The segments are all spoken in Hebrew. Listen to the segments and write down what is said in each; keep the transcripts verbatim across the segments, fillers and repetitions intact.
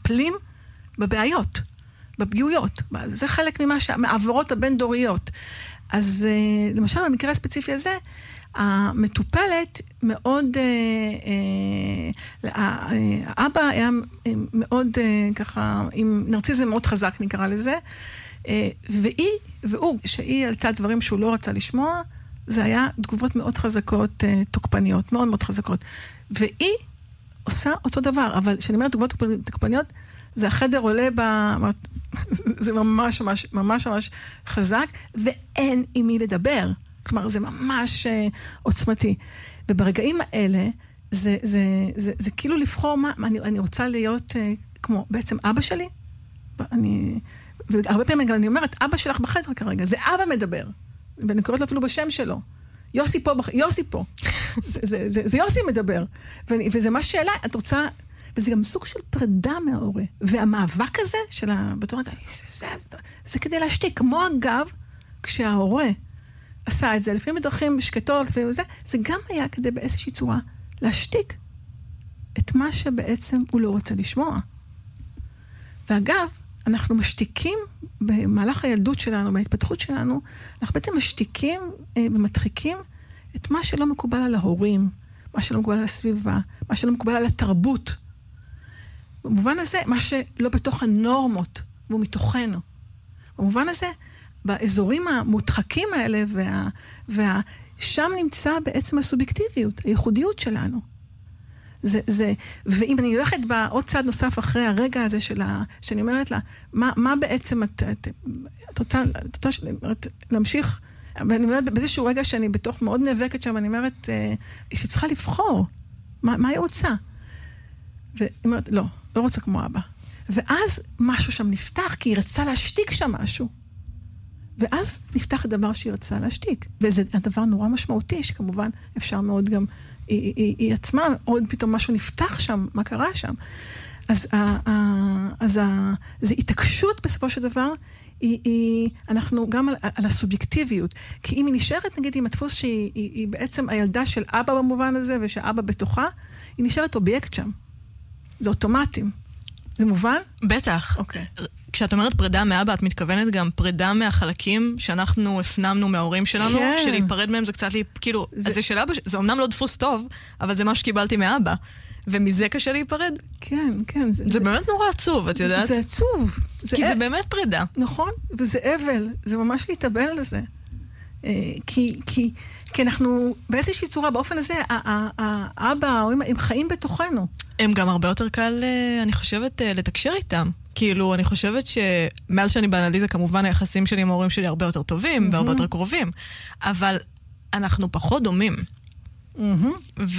מטפלים בבעיות, בפגיעויות. זה חלק ממה מהעברות הבין-דוריות. אז למשל, במקרה הספציפי הזה, המטופלת מאוד, האבא היה מאוד ככה, עם נרציזם מאוד חזק נקרא לזה, והיא, והוא, שהיא עלתה דברים שהוא לא רצה לשמוע, זה היה תגובות מאוד חזקות, תוקפניות, מאוד מאוד חזקות. והיא עושה אותו דבר, אבל כשאני אומרת תגובות תוקפניות, זה החדר עולה ב... זה ממש ממש ממש ממש חזק, ואין עם מי לדבר. כלומר, זה ממש עוצמתי. וברגעים האלה, זה, זה, זה, זה כאילו לבחור מה, אני, אני רוצה להיות כמו בעצם אבא שלי, אני... והרבה פעמים אני אומרת, אבא שלך בחדר כרגע, זה אבא מדבר, ואני קוראת לו אפילו בשם שלו. יוסי פה, יוסי פה. זה, זה, זה, זה יוסי מדבר. ואני, וזה מה שאלה, את רוצה, וזה גם סוג של פרידה מההורה. והמאבק הזה של הבתור, זה, זה, זה, זה כדי להשתיק. כמו אגב, כשההורה עשה את זה, לפעמים בדרכים שקטות, לפעמים זה, זה גם היה כדי באיזושהי צורה להשתיק את מה שבעצם הוא לא רוצה לשמוע. ואגב, אנחנו משתיקים במהלך הילדות שלנו, בהתפתחות שלנו, אנחנו בעצם משתיקים אה, ומדחיקים את מה שלא מקובל על ההורים, מה שלא מקובל על הסביבה, מה שלא מקובל על התרבות. במובן הזה, מה שלא בתוך הנורמות, והוא מתוכנו. במובן הזה, באזורים המודחקים האלה, וה, וה, שם נמצא בעצם הסובייקטיביות, הייחודיות שלנו. זה, זה, ואם אני הולכת בעוד צד נוסף אחרי הרגע הזה של ה, שאני אומרת לה, מה, מה בעצם את, את, את רוצה, את רוצה להמשיך, ואני אומרת, באיזשהו רגע שאני בתוך מאוד נאבקת שם, אני אומרת, שהיא צריכה לבחור, מה, מה היא רוצה? והיא אומרת, לא, לא רוצה כמו אבא. ואז משהו שם נפתח, כי היא רצה להשתיק שם משהו. ואז נפתח הדבר שהיא רצה להשתיק. וזה הדבר נורא משמעותי, שכמובן אפשר מאוד גם, היא, היא, היא עצמה, עוד פתאום משהו נפתח שם, מה קרה שם. אז, ה, ה, אז ה, זה התעקשות בסופו של דבר, היא, היא, אנחנו גם על, על הסובייקטיביות. כי אם היא נשארת, נגיד, עם הדפוס שהיא היא, היא בעצם הילדה של אבא במובן הזה, ושאבא בתוכה, היא נשארת אובייקט שם. זה אוטומטים. זה מובן? בטח. אוקיי. כשאת אומרת פרידה מאבא, את מתכוונת גם פרידה מהחלקים שאנחנו הפנמנו מההורים שלנו, כן. שלהיפרד מהם זה קצת לי, כאילו, זה... אז זה של אבא, זה אמנם לא דפוס טוב, אבל זה מה שקיבלתי מאבא. ומזה קשה להיפרד. כן, כן. זה, זה, זה באמת נורא עצוב, את יודעת? זה עצוב. זה כי אב... זה באמת פרידה. נכון, וזה אבל, זה ממש להתאבל לזה. כי, כי, כי אנחנו באיזושהי צורה, באופן הזה, האבא, ההורים, הם חיים בתוכנו. הם גם הרבה יותר קל, אני חושבת, לתקשר איתם. כאילו, אני חושבת שמאז שאני באנליזה, כמובן היחסים שלי עם ההורים שלי הרבה יותר טובים, והרבה יותר קרובים. אבל אנחנו פחות דומים. ו...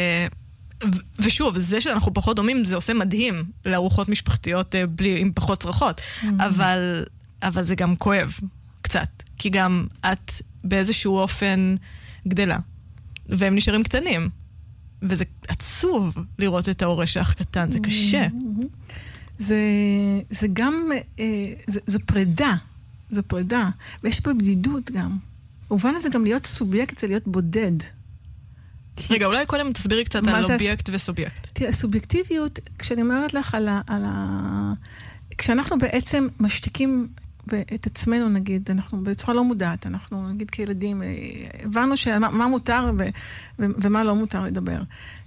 ושוב, זה שאנחנו פחות דומים, זה עושה מדהים לארוחות משפחתיות בלי, עם פחות צרכות. אבל, אבל זה גם כואב, קצת. כי גם את באיזשהו אופן גדלה. והם נשארים קטנים. וזה עצוב לראות את ההורה שלך קטן, זה קשה. זה, זה גם, זה, זה פרידה. זה פרידה. ויש פה בדידות גם. במובן הזה גם להיות סובייקט זה להיות בודד. רגע, אולי קודם תסבירי קצת על אובייקט וסובייקט. תראה, הסובייקטיביות, כשאני אומרת לך על ה... על ה... כשאנחנו בעצם משתיקים את עצמנו, נגיד, אנחנו בצורה לא מודעת, אנחנו, נגיד, כילדים, הבנו שמה מותר ו... ומה לא מותר לדבר.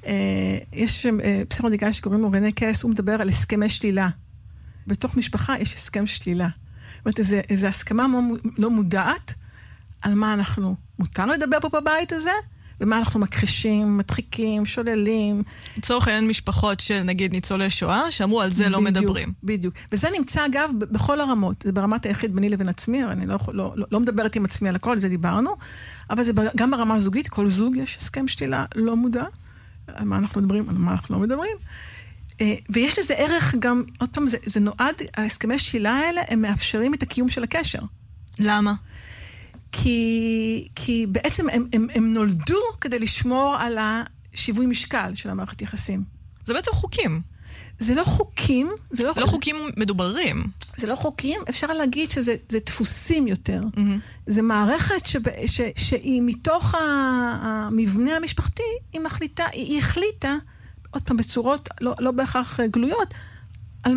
יש פסיכולוגי שקוראים לו רנה קס, הוא מדבר על הסכמי שלילה. בתוך משפחה יש הסכם שלילה. זאת אומרת, איזו, איזו הסכמה לא מודעת על מה אנחנו מותר לדבר פה בבית הזה, ומה אנחנו מכחישים, מדחיקים, שוללים. לצורך העניין משפחות של נגיד ניצולי שואה, שאמרו על זה לא מדברים. בדיוק. וזה נמצא אגב בכל הרמות. זה ברמת היחיד ביני לבין עצמי, אני לא, לא, לא, לא מדברת עם עצמי על הכל, זה דיברנו, אבל זה גם ברמה הזוגית, כל זוג יש הסכם שלילה לא מודע, על מה אנחנו מדברים, על מה אנחנו לא מדברים. ויש לזה ערך גם, עוד פעם, זה, זה נועד, ההסכמי שלילה האלה, הם מאפשרים את הקיום של הקשר. למה? כי, כי בעצם הם, הם, הם נולדו כדי לשמור על השיווי משקל של המערכת יחסים. זה בעצם חוקים. זה לא חוקים. זה לא, לא חוקים מדוברים. זה לא חוקים, אפשר להגיד שזה זה דפוסים יותר. Mm-hmm. זה מערכת שב, ש, שהיא מתוך המבנה המשפחתי, היא מחליטה, היא החליטה, עוד פעם בצורות לא, לא בהכרח גלויות,